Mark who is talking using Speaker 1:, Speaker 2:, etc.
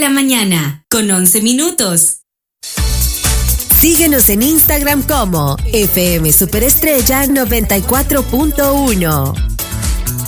Speaker 1: la mañana, con 11 minutos.
Speaker 2: Síguenos en Instagram como FM Superestrella 94.1.